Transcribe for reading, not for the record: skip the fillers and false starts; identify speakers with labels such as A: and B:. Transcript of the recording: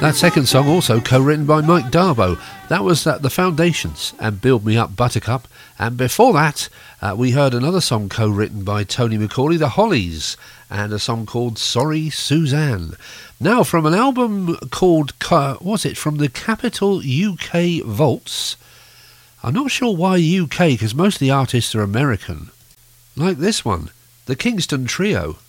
A: That second song also co-written by Mike Darbo. That was The Foundations and Build Me Up Buttercup. And before that, we heard another song co-written by Tony McCauley, The Hollies, and a song called Sorry Suzanne. Now from an album called, was it from the Capitol UK Vaults? I'm not sure why UK, because most of the artists are American. Like this one, the Kingston Trio.